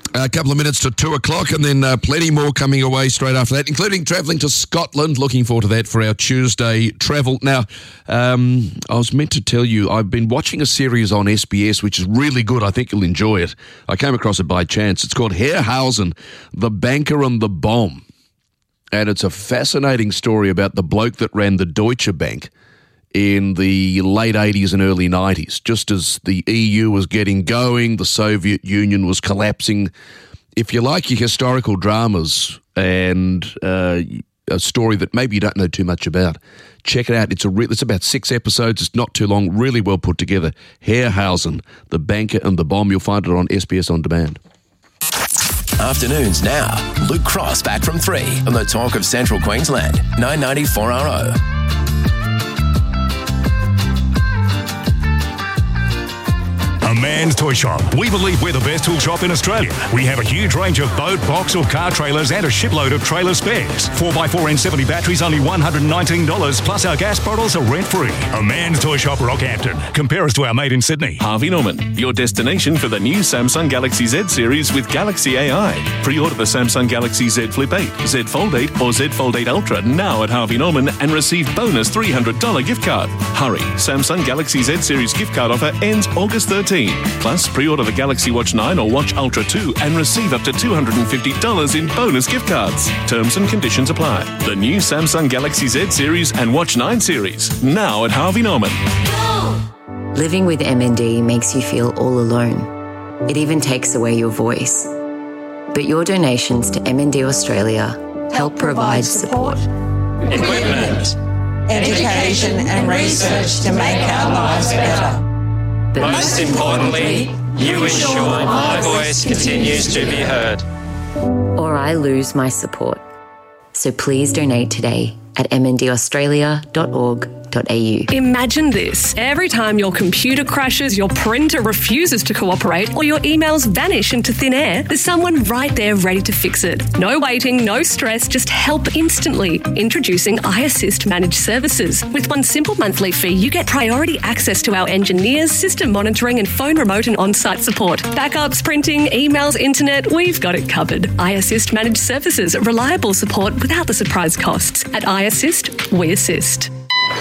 A couple of minutes to 2 o'clock, and then plenty more coming away straight after that, including travelling to Scotland. Looking forward to that for our Tuesday travel. Now, I was meant to tell you, I've been watching a series on SBS, which is really good. I think you'll enjoy it. I came across it by chance. It's called Herrhausen, The Banker and the Bomb. And it's a fascinating story about the bloke that ran the Deutsche Bank in the late 80s and early 90s, just as the EU was getting going, the Soviet Union was collapsing. If you like your historical dramas and a story that maybe you don't know too much about, check it out. It's about 6 episodes. It's not too long, really well put together. Herrhausen, The Banker and the Bomb. You'll find it on SBS On Demand. Afternoons now. Luke Cross back from 3 on the Talk of Central Queensland, 990 4RO. A Man's Toy Shop. We believe we're the best tool shop in Australia. We have a huge range of boat, box or car trailers and a shipload of trailer spares. 4x4 N70 batteries only $119, plus our gas bottles are rent-free. A Man's Toy Shop, Rockhampton. Compare us to our mate in Sydney. Harvey Norman, your destination for the new Samsung Galaxy Z series with Galaxy AI. Pre-order the Samsung Galaxy Z Flip 8, Z Fold 8 or Z Fold 8 Ultra now at Harvey Norman and receive bonus $300 gift card. Hurry, Samsung Galaxy Z series gift card offer ends August 13. Plus, pre-order the Galaxy Watch 9 or Watch Ultra 2 and receive up to $250 in bonus gift cards. Terms and conditions apply. The new Samsung Galaxy Z series and Watch 9 series, now at Harvey Norman. Living with MND makes you feel all alone. It even takes away your voice. But your donations to MND Australia help provide support. Equipment, education and research to make our lives better. But most importantly, you ensure my voice continues to be heard. Or I lose my support. So please donate today at mndaustralia.org.au. Imagine this. Every time your computer crashes, your printer refuses to cooperate, or your emails vanish into thin air, there's someone right there ready to fix it. No waiting, no stress, just help instantly. Introducing iAssist Managed Services. With one simple monthly fee, you get priority access to our engineers, system monitoring and phone remote and on-site support. Backups, printing, emails, internet, we've got it covered. iAssist Managed Services. Reliable support without the surprise costs. At iAssist, we assist.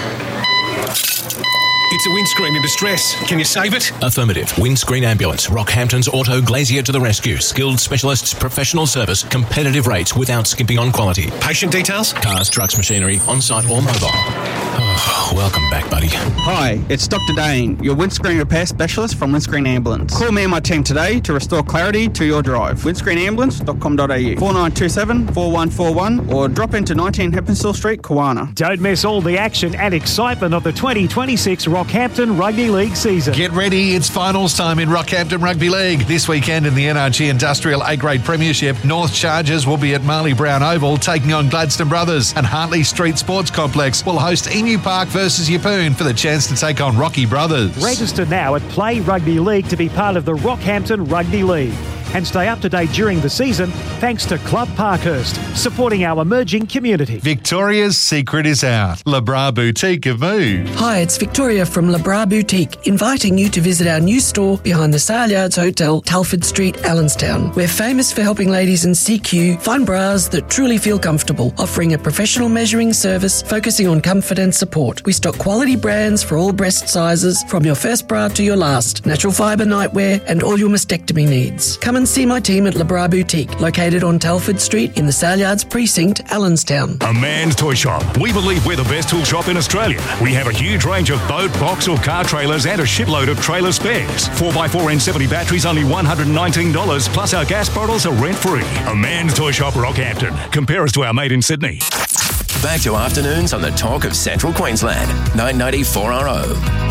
It's a windscreen in distress. Can you save it? Affirmative. Windscreen Ambulance. Rockhampton's Auto Glazier to the rescue. Skilled specialists, professional service, competitive rates without skimping on quality. Patient details? Cars, trucks, machinery, on-site or mobile. Oh, welcome back, buddy. Hi, it's Dr. Dane, your windscreen repair specialist from Windscreen Ambulance. Call me and my team today to restore clarity to your drive. windscreenambulance.com.au 4927 4141 or drop into 19 Heppenstall Street, Kawana. Don't miss all the action and excitement of the 2026 Rockhampton Rugby League season. Get ready, it's finals time in Rockhampton Rugby League. This weekend in the NRG Industrial A-Grade Premiership, North Chargers will be at Marley Brown Oval taking on Gladstone Brothers, and Hartley Street Sports Complex will host Emu Park versus Yeppoon for the chance to take on Rocky Brothers. Register now at Play Rugby League to be part of the Rockhampton Rugby League. And stay up to date during the season thanks to Club Parkhurst, supporting our emerging community. Victoria's secret is out. Le Bras Boutique have moved. Hi, it's Victoria from Le Bras Boutique, inviting you to visit our new store behind the Saleyards Hotel, Telford Street, Allenstown. We're famous for helping ladies in CQ find bras that truly feel comfortable, offering a professional measuring service focusing on comfort and support. We stock quality brands for all breast sizes, from your first bra to your last, natural fibre nightwear and all your mastectomy needs. Come and see my team at Le Bras Boutique, located on Telford Street in the Saleyards Precinct, Allenstown. A Man's Toy Shop. We believe we're the best tool shop in Australia. We have a huge range of boat, box or car trailers and a shipload of trailer spares. 4x4 N70 batteries only $119, plus our gas bottles are rent-free. A Man's Toy Shop, Rockhampton. Compare us to our mate in Sydney. Back to afternoons on the Talk of Central Queensland, 990 4RO.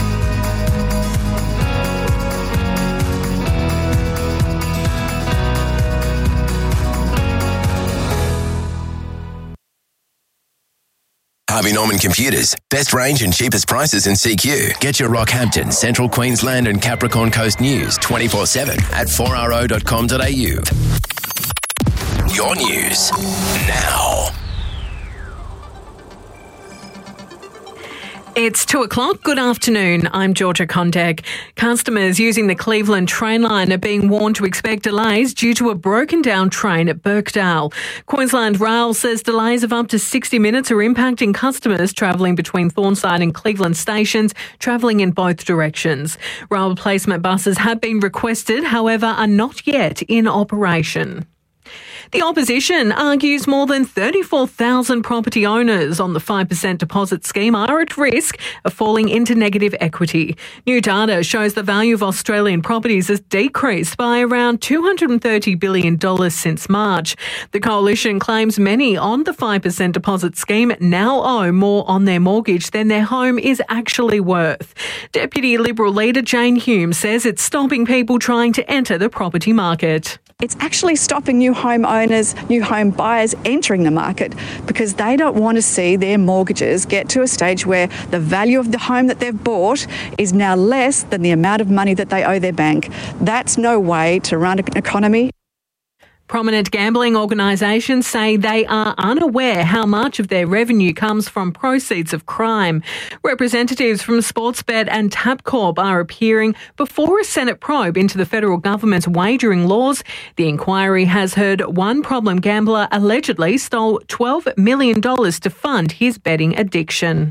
Harvey Norman Computers. Best range and cheapest prices in CQ. Get your Rockhampton, Central Queensland and Capricorn Coast news 24/7 at 4RO.com.au. Your news now. It's 2:00. Good afternoon. I'm Georgia Condeg. Customers using the Cleveland train line are being warned to expect delays due to a broken down train at Birkdale. Queensland Rail says delays of up to 60 minutes are impacting customers travelling between Thornside and Cleveland stations, travelling in both directions. Rail replacement buses have been requested, however, are not yet in operation. The opposition argues more than 34,000 property owners on the 5% deposit scheme are at risk of falling into negative equity. New data shows the value of Australian properties has decreased by around $230 billion since March. The coalition claims many on the 5% deposit scheme now owe more on their mortgage than their home is actually worth. Deputy Liberal leader Jane Hume says it's stopping people trying to enter the property market. It's actually stopping new home owners, new home buyers entering the market because they don't want to see their mortgages get to a stage where the value of the home that they've bought is now less than the amount of money that they owe their bank. That's no way to run an economy. Prominent gambling organisations say they are unaware how much of their revenue comes from proceeds of crime. Representatives from Sportsbet and Tabcorp are appearing before a Senate probe into the federal government's wagering laws. The inquiry has heard one problem gambler allegedly stole $12 million to fund his betting addiction.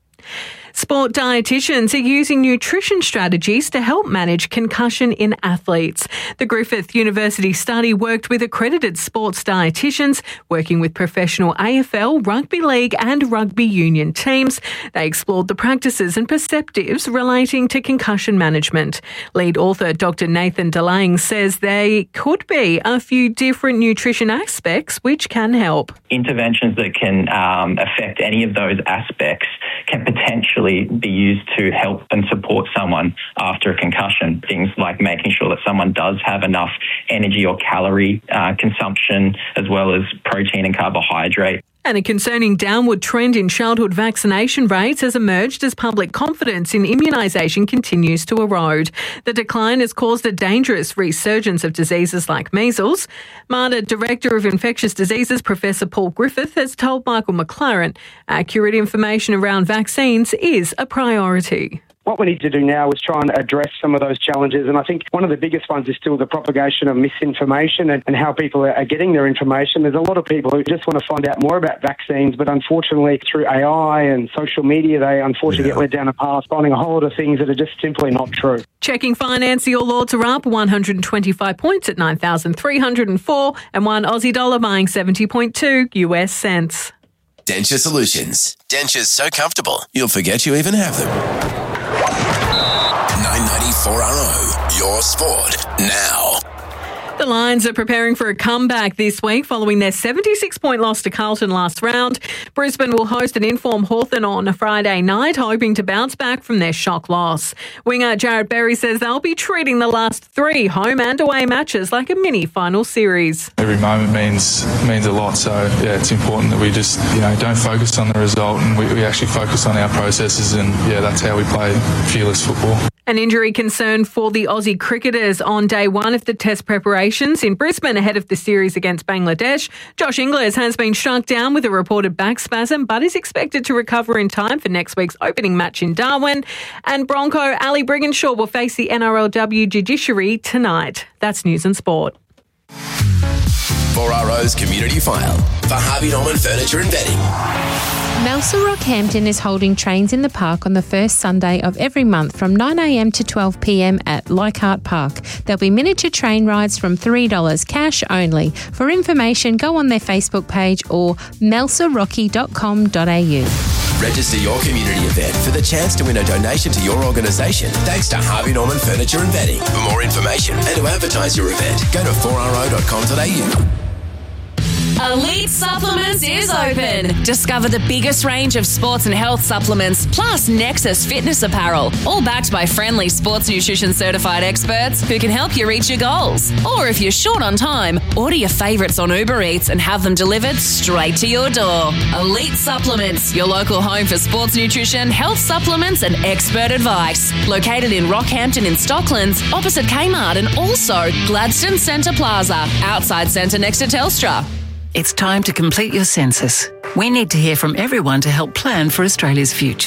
Sport dietitians are using nutrition strategies to help manage concussion in athletes. The Griffith University study worked with accredited sports dietitians, working with professional AFL, rugby league and rugby union teams. They explored the practices and perceptives relating to concussion management. Lead author Dr. Nathan DeLange says there could be a few different nutrition aspects which can help. Interventions that can affect any of those aspects can potentially be used to help and support someone after a concussion. Things like making sure that someone does have enough energy or calorie consumption, as well as protein and carbohydrate. And a concerning downward trend in childhood vaccination rates has emerged as public confidence in immunisation continues to erode. The decline has caused a dangerous resurgence of diseases like measles. MARTA Director of Infectious Diseases, Professor Paul Griffith, has told Michael McLaren accurate information around vaccines is a priority. What we need to do now is try and address some of those challenges. And I think one of the biggest ones is still the propagation of misinformation and how people are getting their information. There's a lot of people who just want to find out more about vaccines, but unfortunately through AI and social media, they unfortunately get led down a path, finding a whole lot of things that are just simply not true. Checking finance, your Lords are up 125 points at 9,304 and one Aussie dollar buying 70.2 US cents. Denture Solutions. Dentures so comfortable, you'll forget you even have them. 994RO, your sport now. The Lions are preparing for a comeback this week following their 76-point loss to Carlton last round. Brisbane will host an in-form Hawthorn on a Friday night, hoping to bounce back from their shock loss. Winger Jared Berry says they'll be treating the last 3 home and away matches like a mini final series. Every moment means a lot, so yeah, it's important that we just don't focus on the result and we actually focus on our processes, and yeah, that's how we play fearless football. An injury concern for the Aussie cricketers on day one of the test preparations in Brisbane ahead of the series against Bangladesh. Josh Inglis has been struck down with a reported back spasm but is expected to recover in time for next week's opening match in Darwin. And Bronco Ali Brigginshaw will face the NRLW judiciary tonight. That's News and Sport. 4RO's Community File for Harvey Norman Furniture and Bedding. Melsa Rockhampton is holding trains in the park on the first Sunday of every month from 9am to 12pm at Leichhardt Park. There'll be miniature train rides from $3 cash only. For information, go on their Facebook page or melsarocky.com.au. Register your community event for the chance to win a donation to your organisation thanks to Harvey Norman Furniture and Bedding. For more information and to advertise your event, go to 4ro.com.au. Elite Supplements is open. Discover the biggest range of sports and health supplements, plus Nexus fitness apparel, all backed by friendly sports nutrition certified experts who can help you reach your goals. Or if you're short on time, order your favourites on Uber Eats and have them delivered straight to your door. Elite Supplements, your local home for sports nutrition, health supplements and expert advice. Located in Rockhampton in Stocklands, opposite Kmart, and also Gladstone Centre Plaza, outside Centre next to Telstra. It's time to complete your census. We need to hear from everyone to help plan for Australia's future.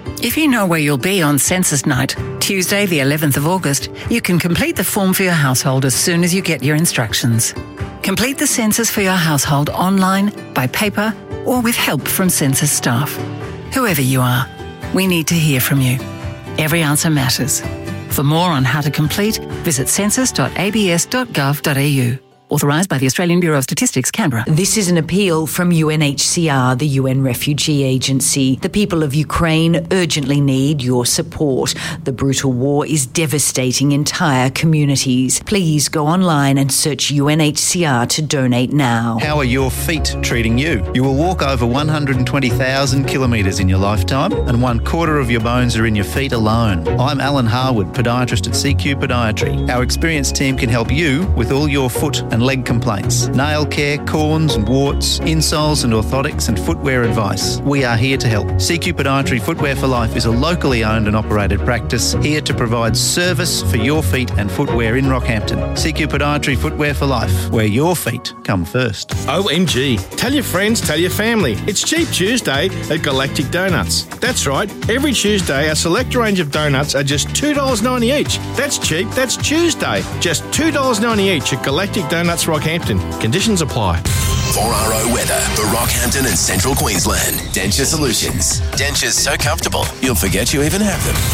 If you know where you'll be on Census Night, Tuesday the 11th of August, you can complete the form for your household as soon as you get your instructions. Complete the census for your household online, by paper, or with help from census staff. Whoever you are, we need to hear from you. Every answer matters. For more on how to complete, visit census.abs.gov.au. Authorised by the Australian Bureau of Statistics, Canberra. This is an appeal from UNHCR, the UN Refugee Agency. The people of Ukraine urgently need your support. The brutal war is devastating entire communities. Please go online and search UNHCR to donate now. How are your feet treating you? You will walk over 120,000 kilometres in your lifetime, and 1/4 of your bones are in your feet alone. I'm Alan Harwood, podiatrist at CQ Podiatry. Our experienced team can help you with all your foot and leg complaints, nail care, corns and warts, insoles and orthotics and footwear advice. We are here to help. CQ Podiatry Footwear for Life is a locally owned and operated practice here to provide service for your feet and footwear in Rockhampton. CQ Podiatry Footwear for Life, where your feet come first. OMG. Tell your friends, tell your family. It's Cheap Tuesday at Galactic Donuts. That's right. Every Tuesday, a select range of donuts are just $2.90 each. That's cheap. That's Tuesday. Just $2.90 each at Galactic Donuts Rockhampton. Conditions apply. 4RO weather for Rockhampton and Central Queensland. Denture Solutions. Dentures so comfortable, you'll forget you even have them.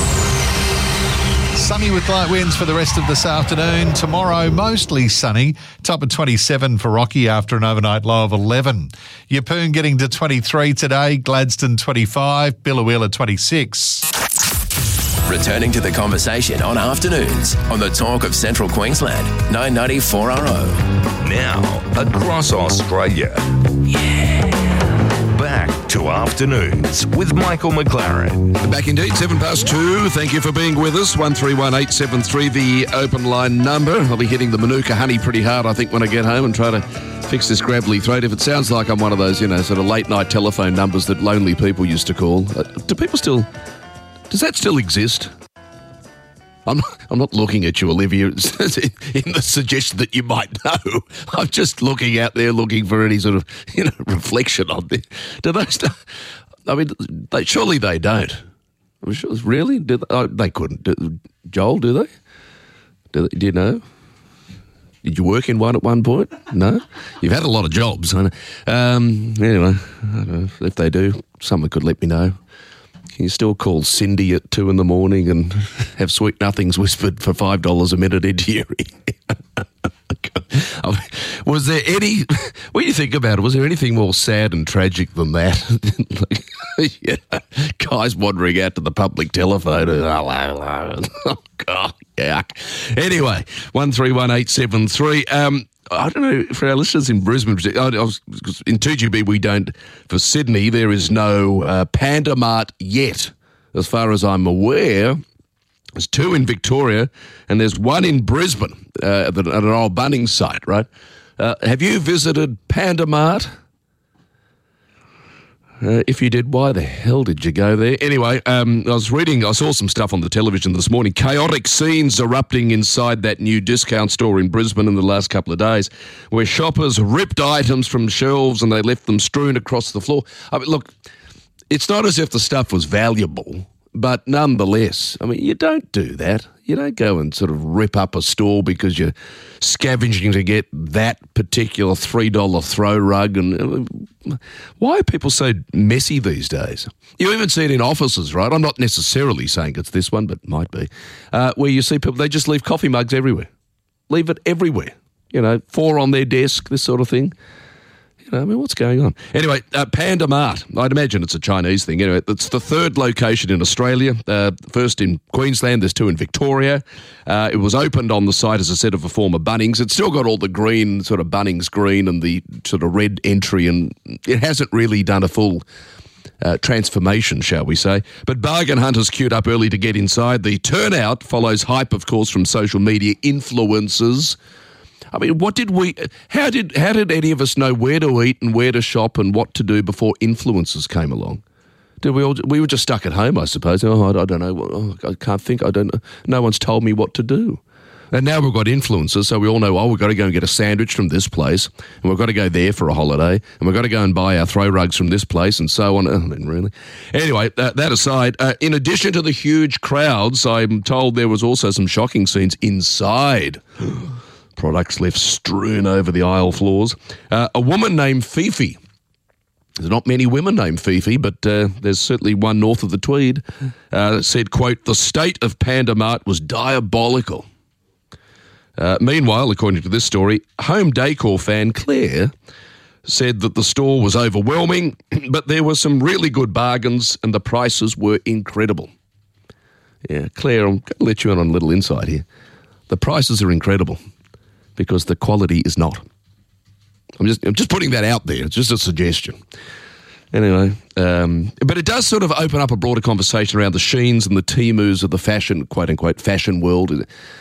Sunny with light winds for the rest of this afternoon. Tomorrow, mostly sunny. Top of 27 for Rocky after an overnight low of 11. Yeppoon getting to 23 today. Gladstone 25. Billawheeler 26. Returning to the conversation on afternoons on the Talk of Central Queensland, 990 4RO. Now, across Australia. Yeah. Back to afternoons with Michael McLaren. Back indeed, 2:07. Thank you for being with us. 131873, the open line number. I'll be hitting the Manuka honey pretty hard, I think, when I get home and try to fix this gravelly throat. If it sounds like I'm one of those, sort of late night telephone numbers that lonely people used to call. Does that still exist? I'm not looking at you, Olivia, in the suggestion that you might know. I'm just looking out there looking for any sort of, reflection on this. Do those? I mean, surely they don't. I'm sure, really? They couldn't. Joel, do they? Do you know? Did you work in one at one point? No? You've had a lot of jobs. Anyway, I don't know if they do. Someone could let me know. Can you still call Cindy at 2 a.m. and have sweet nothings whispered for $5 a minute into your ear? Was there any, when you think about it, was there anything more sad and tragic than that? Guys wandering out to the public telephone. Oh, God, yuck. Anyway, 131873. I don't know, for our listeners in Brisbane, in 2GB we don't, for Sydney, there is no Panda Mart yet. As far as I'm aware, there's 2 in Victoria and there's 1 in Brisbane at an old Bunnings site, right? Have you visited Panda Mart? If you did, why the hell did you go there? Anyway, I saw some stuff on the television this morning. Chaotic scenes erupting inside that new discount store in Brisbane in the last couple of days, where shoppers ripped items from shelves and they left them strewn across the floor. I mean, look, it's not as if the stuff was valuable, but nonetheless, I mean, you don't do that. You don't go and sort of rip up a store because you're scavenging to get that particular $3 throw rug. And why are people so messy these days? You even see it in offices, right? I'm not necessarily saying it's this one, but might be, where you see people, they just leave coffee mugs everywhere. Leave it everywhere. 4 on their desk, this sort of thing. I mean, what's going on? Anyway, Panda Mart. I'd imagine it's a Chinese thing. Anyway, it's the 3rd location in Australia. First in Queensland, there's 2 in Victoria. It was opened on the site, as I said, of a former Bunnings. It's still got all the green, sort of Bunnings green and the sort of red entry, and it hasn't really done a full transformation, shall we say. But bargain hunters queued up early to get inside. The turnout follows hype, of course, from social media influencers. I mean, how did any of us know where to eat and where to shop and what to do before influencers came along? We were just stuck at home, I suppose. I don't know. I can't think. I don't know. No one's told me what to do. And now we've got influencers, so we all know, we've got to go and get a sandwich from this place, and we've got to go there for a holiday, and we've got to go and buy our throw rugs from this place, and so on. I mean, really. Anyway, that aside, in addition to the huge crowds, I'm told there was also some shocking scenes inside. Products left strewn over the aisle floors. A woman named Fifi. There's not many women named Fifi, but there's certainly one north of the Tweed. Said, quote, "The state of Panda Mart was diabolical." Meanwhile, according to this story, home decor fan Claire said that the store was overwhelming, but there were some really good bargains and the prices were incredible. Yeah, Claire, I'm going to let you in on a little insight here. The prices are incredible because the quality is not. I'm just putting that out there. It's just a suggestion. Anyway, but it does sort of open up a broader conversation around the Sheins and the Temus of the fashion, quote-unquote, fashion world.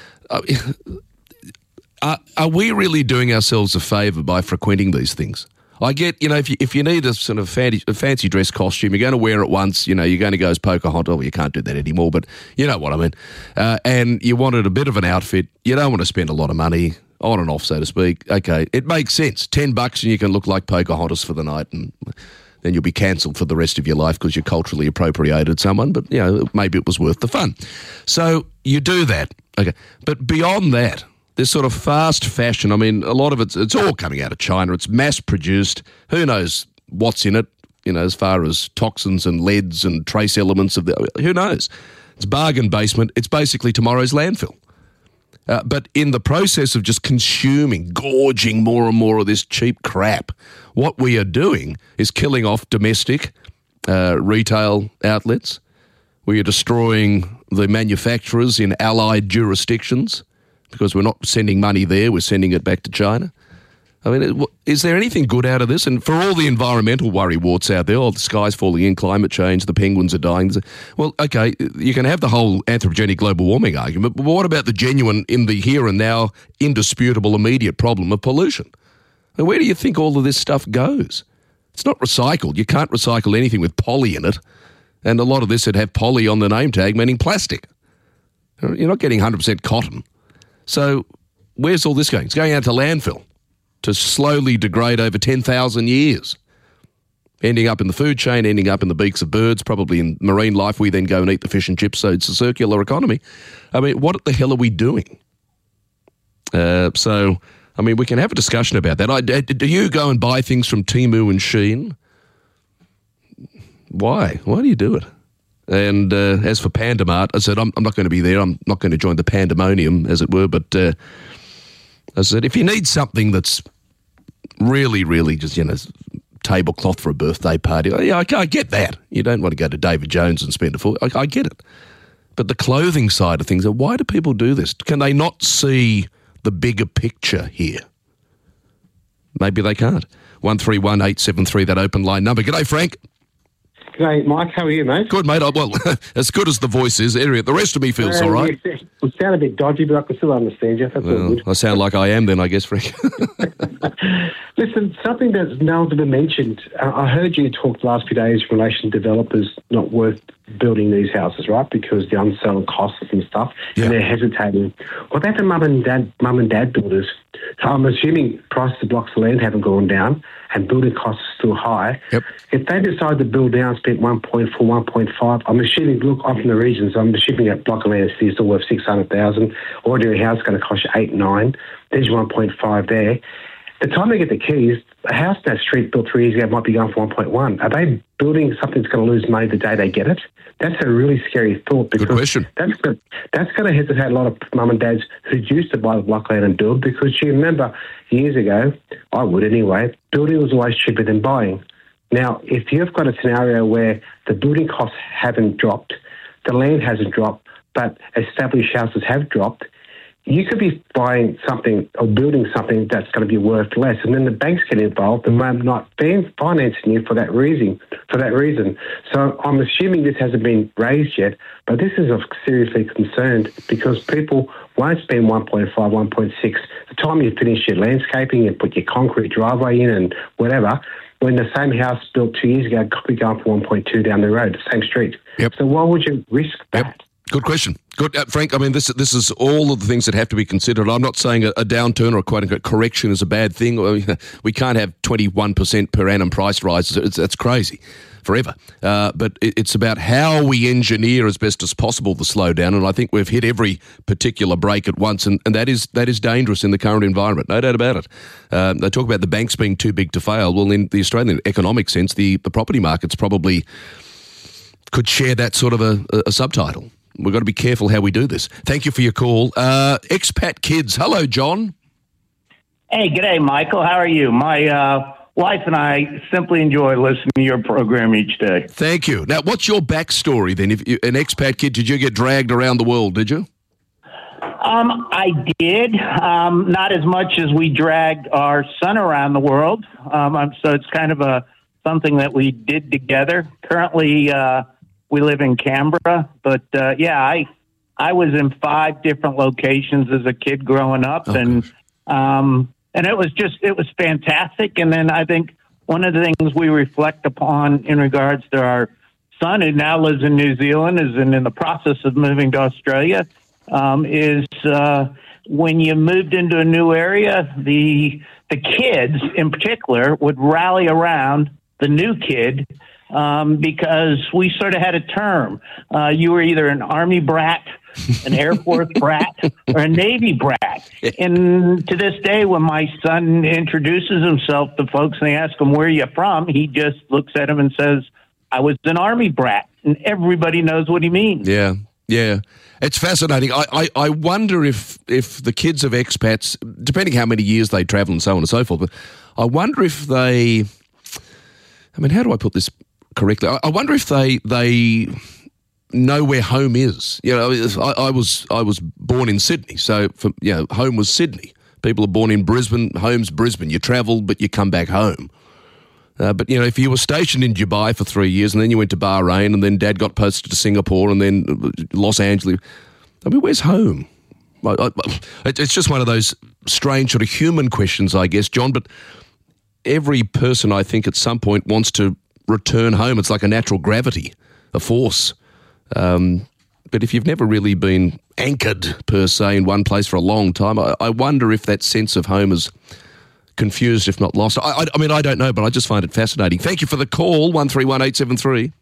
Are we really doing ourselves a favour by frequenting these things? I get, if you need a sort of fancy dress costume, you're going to wear it once, you're going to go as Pocahontas. Well, you can't do that anymore, but you know what I mean. And you wanted a bit of an outfit. You don't want to spend a lot of money on and off, so to speak. Okay, it makes sense. $10 and you can look like Pocahontas for the night, and then you'll be cancelled for the rest of your life because you culturally appropriated someone, but, maybe it was worth the fun. So you do that. Okay, but beyond that, this sort of fast fashion, I mean, a lot of it's all coming out of China. It's mass-produced. Who knows what's in it, as far as toxins and leads and trace elements of who knows? It's bargain basement. It's basically tomorrow's landfill. But in the process of just consuming, gorging more and more of this cheap crap, what we are doing is killing off domestic retail outlets. We are destroying the manufacturers in allied jurisdictions, because we're not sending money there, we're sending it back to China. I mean, is there anything good out of this? And for all the environmental worrywarts out there, the sky's falling in, climate change, the penguins are dying. Well, okay, you can have the whole anthropogenic global warming argument, but what about the genuine, in the here and now, indisputable immediate problem of pollution? And where do you think all of this stuff goes? It's not recycled. You can't recycle anything with poly in it. And a lot of this would have poly on the name tag, meaning plastic. You're not getting 100% cotton. So where's all this going? It's going out to landfill to slowly degrade over 10,000 years, ending up in the food chain, ending up in the beaks of birds, probably in marine life. We then go and eat the fish and chips, so it's a circular economy. I mean, what the hell are we doing? So, I mean, we can have a discussion about that. Do you go and buy things from Temu and Shein? Why? Why do you do it? And as for Panda Mart, I said, I'm not going to be there. I'm not going to join the pandemonium, as it were. But I said, if you need something that's really, really just, tablecloth for a birthday party, I get that. You don't want to go to David Jones and spend a fortune. I get it. But the clothing side of things, why do people do this? Can they not see the bigger picture here? Maybe they can't. 131 873, that open line number. G'day, Frank. G'day, Mike. How are you, mate? Good, mate. Well, as good as the voice is, the rest of me feels all right. You sound a bit dodgy, but I can still understand you. That's all good. I sound like I am then, I guess, Frank. Listen, something that's now been mentioned, I heard you talk the last few days in relation to developers not worth building these houses, right, because the unselling costs and stuff, and they're hesitating. What about the mum and dad builders? So I'm assuming prices of blocks of land haven't gone down and building costs are still high. Yep. If they decide to build now and spend 1.4, 1.5, I'm assuming, look, I'm from the regions, I'm assuming a block of land is still worth 600,000. Ordinary house is going to cost you 8, 9. There's 1.5 there. The time they get the keys, a house in that street built 3 years ago might be going for 1.1. Are they building something that's going to lose money the day they get it? That's a really scary thought, because good question. That's going to hesitate a lot of mum and dads who used to buy the block land and build, because you remember years ago, I would anyway, building was always cheaper than buying. Now, if you've got a scenario where the building costs haven't dropped, the land hasn't dropped, but established houses have dropped, you could be buying something or building something that's going to be worth less, and then the banks get involved and they're not financing you for that reason. So I'm assuming this hasn't been raised yet, but this is seriously concerned, because people won't spend 1.5, 1.6 the time you finish your landscaping and put your concrete driveway in and whatever, when the same house built 2 years ago could be going for 1.2 down the road, the same street. Yep. So why would you risk that? Good question. Good, Frank. I mean, this is all of the things that have to be considered. I'm not saying a downturn or a quote-unquote correction is a bad thing. We can't have 21% per annum price rises. That's crazy forever. But it's about how we engineer as best as possible the slowdown, and I think we've hit every particular break at once, and that is dangerous in the current environment, no doubt about it. They talk about the banks being too big to fail. Well, in the Australian economic sense, the property markets probably could share that sort of a subtitle. We've got to be careful how we do this. Thank you for your call. Expat Kids. Hello, John. Hey, g'day, Michael. How are you? My wife and I simply enjoy listening to your program each day. Thank you. Now, what's your backstory then? If you're an expat kid, did you get dragged around the world, did you? I did. Not as much as we dragged our son around the world. So it's kind of something that we did together. Currently, we live in Canberra, but I was in 5 different locations as a kid growing up, and it was fantastic. And then I think one of the things we reflect upon in regards to our son, who now lives in New Zealand, is in the process of moving to Australia, is when you moved into a new area, the kids in particular would rally around the new kid. Because we sort of had a term. You were either an Army brat, an Air Force brat, or a Navy brat. And to this day, when my son introduces himself to folks and they ask him, where are you from? He just looks at him and says, I was an Army brat. And everybody knows what he means. Yeah. It's fascinating. I wonder if the kids of expats, depending how many years they travel and so on and so forth, but I wonder if they, how do I put this correctly? I wonder if they know where home is. I was born in Sydney, so home was Sydney. People are born in Brisbane, home's Brisbane. You travel, but you come back home. But if you were stationed in Dubai for 3 years and then you went to Bahrain and then Dad got posted to Singapore and then Los Angeles, where's home? It's just one of those strange sort of human questions, I guess, John. But every person, I think, at some point wants to return home. It's like a natural gravity, a force. But if you've never really been anchored, per se, in one place for a long time, I wonder if that sense of home is confused, if not lost. I don't know, but I just find it fascinating. Thank you for the call, 131873.